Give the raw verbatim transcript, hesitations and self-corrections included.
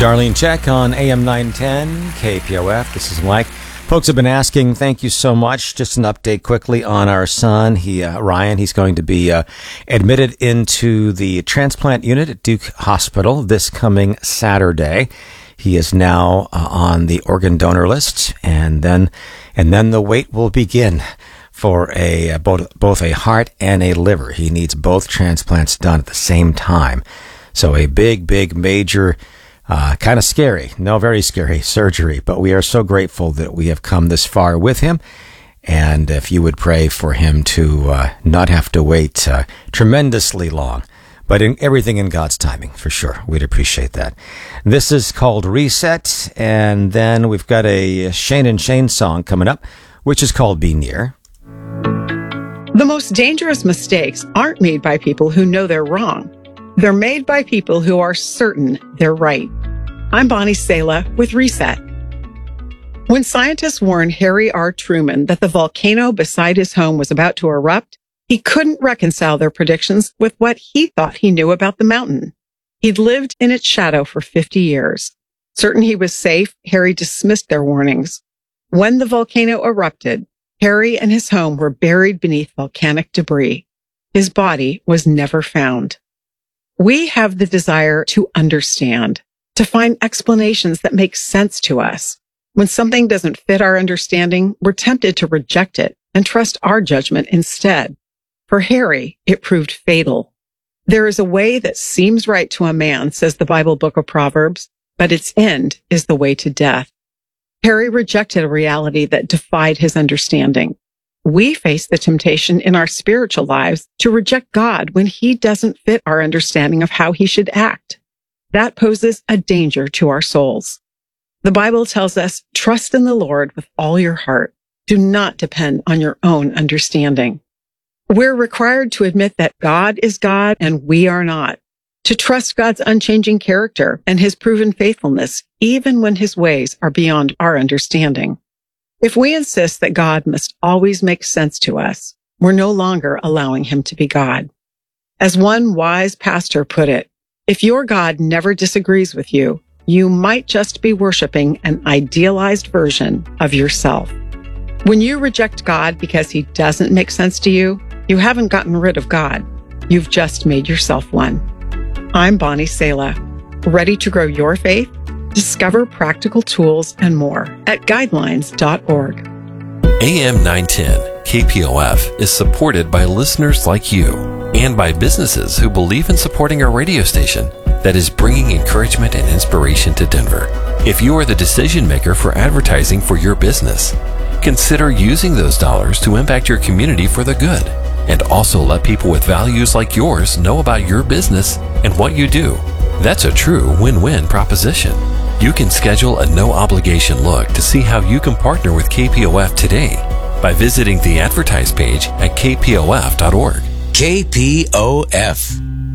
Darlene Check on A M nine ten K P O F. This is Mike. Folks have been asking, thank you so much. Just an update quickly on our son, he uh, Ryan. He's going to be uh, admitted into the transplant unit at Duke Hospital this coming Saturday. He is now uh, on the organ donor list, and then and then the wait will begin for a uh, both both a heart and a liver. He needs both transplants done at the same time. So a big, big, major, uh, kind of scary, no, very scary surgery. But we are so grateful that we have come this far with him. And if you would pray for him to uh, not have to wait uh, tremendously long, but in everything in God's timing, for sure. We'd appreciate that. This is called Reset. And then we've got a Shane and Shane song coming up, which is called Be Near. The most dangerous mistakes aren't made by people who know they're wrong. They're made by people who are certain they're right. I'm Bonnie Sala with Reset. When scientists warned Harry R. Truman that the volcano beside his home was about to erupt, he couldn't reconcile their predictions with what he thought he knew about the mountain. He'd lived in its shadow for fifty years. Certain he was safe, Harry dismissed their warnings. When the volcano erupted, Harry and his home were buried beneath volcanic debris. His body was never found. We have the desire to understand, to find explanations that make sense to us. When something doesn't fit our understanding, we're tempted to reject it and trust our judgment instead. For Harry, it proved fatal. There is a way that seems right to a man, says the Bible book of Proverbs, but its end is the way to death. Harry rejected a reality that defied his understanding. We face the temptation in our spiritual lives to reject God when he doesn't fit our understanding of how he should act. That poses a danger to our souls. The Bible tells us, trust in the Lord with all your heart. Do not depend on your own understanding. We're required to admit that God is God and we are not, to trust God's unchanging character and his proven faithfulness, even when his ways are beyond our understanding. If we insist that God must always make sense to us, we're no longer allowing him to be God. As one wise pastor put it, if your God never disagrees with you, you might just be worshiping an idealized version of yourself. When you reject God because he doesn't make sense to you, you haven't gotten rid of God. You've just made yourself one. I'm Bonnie Sala. Ready to grow your faith? Discover practical tools and more at guidelines dot org. A M nine ten K P O F is supported by listeners like you and by businesses who believe in supporting a radio station that is bringing encouragement and inspiration to Denver. If you are the decision maker for advertising for your business, consider using those dollars to impact your community for the good, and also let people with values like yours know about your business and what you do. That's a true win-win proposition. You can schedule a no-obligation look to see how you can partner with K P O F today by visiting the advertise page at K P O F dot org. K P O F.